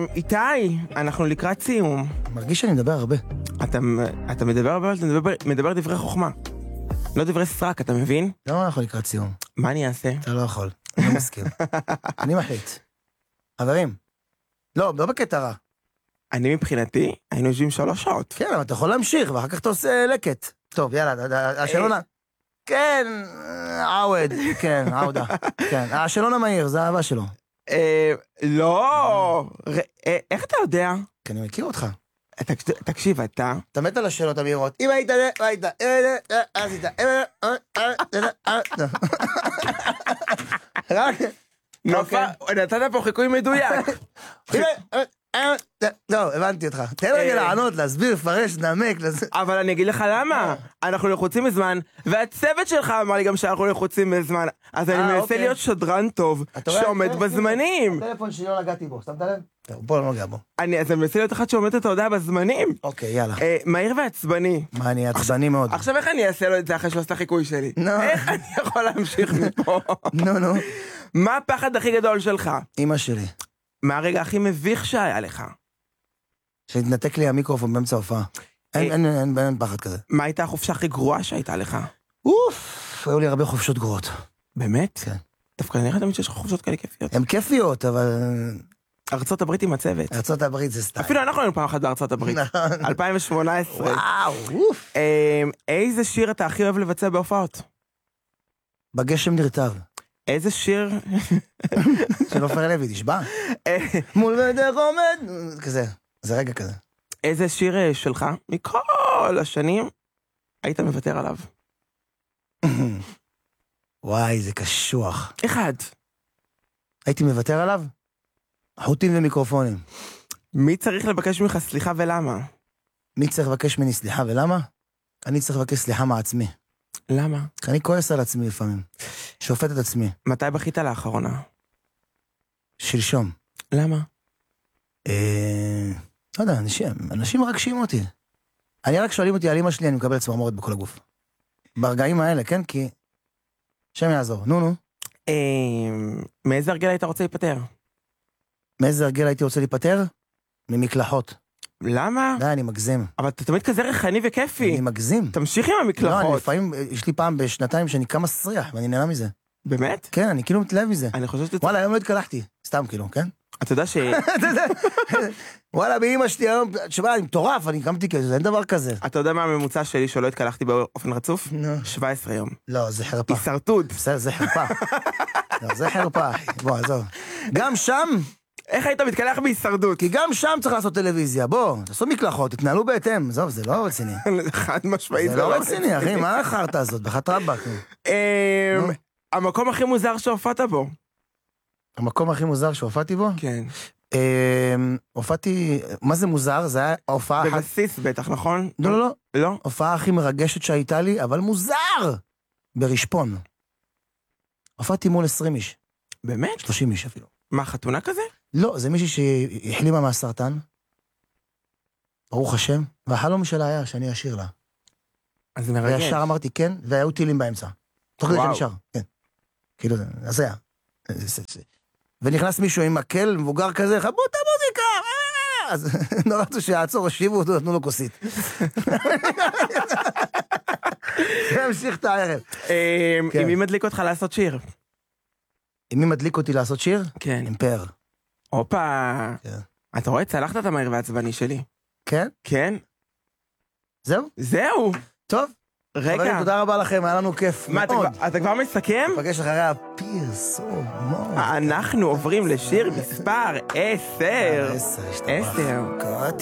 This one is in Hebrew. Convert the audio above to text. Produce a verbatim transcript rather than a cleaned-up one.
איתי, אנחנו לקראת סיום. מרגיש שאני מדבר הרבה. אתה, אתה מדבר הרבה, אתה מדבר, מדבר דברי חוכמה. לא דברי סרק, אתה מבין? לא יכול לקראת סיום. מה אני אעשה? אתה לא יכול, אני לא מסכים. אני מחליט. חברים, לא, לא בקטע רע. אני מבחינתי, היינו יושבים שלוש שעות. כן, אבל אתה יכול להמשיך, ואחר כך אתה עושה לקט. טוב, יאללה, השאלון ה... כן, עווד, כן, עודה. כן, השאלון המהיר, זה האהבה שלו. אה, לא, איך אתה יודע? כי אני מכיר אותך. תקשיב, אתה... אתה מת על השאלות המהירות. אם היית, מה היית? אז היית. רק... נתת פה חיקוי מדויק. לא, הבנתי אותך. תן רגע לענות, להסביר, לפרש, נעמק. אבל אני אגיד לך למה. אנחנו לחוצים בזמן, והצוות שלך אמר לי גם שאנחנו לחוצים בזמן. אז אני מנסה להיות שדרן טוב, שעומד בזמנים. הטלפון שלי לא נגעתי בו, שמת לב? בוא לא נגע בו. אז אני מנסה להיות אחד שעומד את ההודעה בזמנים. אוקיי, יאללה. מהיר ועצבני. מה, אני עצבני מאוד. עכשיו איך אני אעשה לו את זה אחרי שהוא עושה חיקוי שלי? איך אני יכול להמשיך מפה? נו, נו. מה הפחד הכי גדול שלך? אמא שלי. מה הרגע הכי מביך שהיה לך? שהתנתק לי המיקרופון באמצע ההופעה. אין פחד כזה. מה הייתה החופשה הכי גרועה שהייתה לך? אוף, היו לי הרבה חופשות גרועות. באמת? כן. דווקא נראה תמיד שיש לך חופשות כאלה כיפיות. הן כיפיות, אבל... ארצות הברית עם הצוות. ארצות הברית זה סטייל. אפילו אנחנו היינו פעם אחת בארצות הברית. אלפיים שמונה עשרה. וואו, אוף. איזה שיר אתה הכי אוהב לבצע בהופעות? בגשם נרטב. איזה שיר? של עופר לוי, תשבע. מול בדרך עומד, כזה, זה רגע כזה. איזה שיר שלך, מכל השנים, היית מוותר עליו? וואי, זה קשוח. אחד. הייתי מוותר עליו? חוטים ומיקרופונים. מי צריך לבקש ממך סליחה ולמה? מי צריך לבקש ממני סליחה ולמה? אני צריך לבקש סליחה מעצמי. למה? כי אני כועס על עצמי לפעמים. שופט את עצמי. מתי בכית לאחרונה? שלשום. למה? אה... לא יודע, אנשים, אנשים מרגשים אותי. אני רק שואלים אותי על אמא שלי, אני מקבל צמרמורת בכל הגוף. ברגעים האלה, כן? כי... שם יעזור. נו, נו. מאיזה הרגל היית רוצה להיפטר? מאיזה הרגל הייתי רוצה להיפטר? ממקלחות. למה? די, אני מגזים. אבל אתה תמיד כזה ריחני וכיפי. אני מגזים. תמשיך עם המקלחות. לא, אני לפעמים, יש לי פעם בשנתיים שאני קם מסריח, ואני נהנה מזה. באמת? כן, אני כאילו מתלהב מזה. אני חושב שאתה... וואלה, היום לא התקלחתי. סתם כאילו, כן? אתה יודע ש... וואלה, באמא שלי היום, שבא, אני מטורף, אני קמתי כזה, אין דבר כזה. אתה יודע מה הממוצע שלי שלא התקלחתי באופן רצוף? שבע עשרה יום. לא, זה חרפה. הישרטות. זה חרפה. לא, זה חרפה, אחי. בוא, עזוב. גם שם... איך היית מתקלח בהישרדות? כי גם שם צריך לעשות טלוויזיה, בוא, תעשו מקלחות, תתנהלו בהתאם, עזוב, זה לא רציני. חד משמעית. זה לא רציני, אחי, מה החרטה הזאת? בחת רבק. המקום הכי מוזר שהופעת בו? המקום הכי מוזר שהופעתי בו? כן. הופעתי, מה זה מוזר? זה היה הופעה... בבסיס בטח, נכון? לא, לא, לא. לא? הופעה הכי מרגשת שהייתה לי, אבל מוזר! ברשפון. הופעתי מול עשרים איש. באמת? שלושים איש אפילו. מה, חתונה כזה? לא, זה מישהי שהחלימה מהסרטן. ברוך השם. והחלום שלה היה שאני אשיר לה. אז זה מרגש. וישר אמרתי כן, והיו טילים באמצע. תוך כדי שאני שר, כן. כאילו, אז זה היה. ונכנס מישהו עם מקל, מבוגר כזה, חבו את המוזיקה! אז לא רצו שיעצור, השיבו אותו, נתנו לו כוסית. זה המשיך את הערב. עם מי מדליק אותך לעשות שיר? עם מי מדליק אותי לעשות שיר? כן. עם פאר. הופה. אתה רואה, צלחת את המהיר והעצבני שלי. כן? כן. זהו? זהו. טוב. רגע. חברים, תודה רבה לכם, היה לנו כיף מאוד. אתה כבר מסכם? נפגש אחרי הפרסום. אנחנו עוברים לשיר מספר עשר. עשר. עשר.